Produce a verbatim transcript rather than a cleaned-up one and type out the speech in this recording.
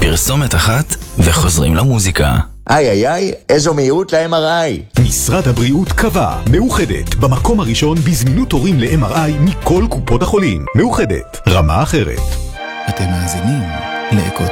פרסומת אחת וחוזרים למוזיקה. איי איי איי, איזו מהירות ל-אם אר איי. משרד הבריאות קבע, מאוחדת, במקום הראשון בזמינות תורים ל-אם אר איי מכל קופות החולים. מאוחדת, רמה אחרת. אתם מאזינים לאקו